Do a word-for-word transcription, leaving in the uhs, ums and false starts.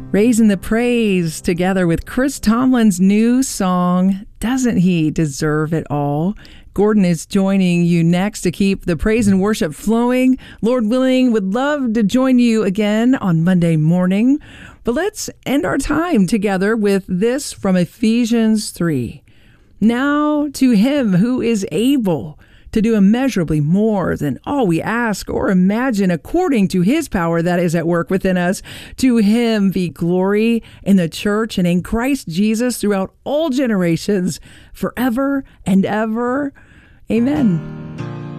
Raising the praise together with Chris Tomlin's new song, Doesn't He Deserve It All? Gordon is joining you next to keep the praise and worship flowing. Lord willing, would love to join you again on Monday morning. But let's end our time together with this from Ephesians three. Now to him who is able to do immeasurably more than all we ask or imagine, according to his power that is at work within us. To him be glory in the church and in Christ Jesus throughout all generations, forever and ever. Amen.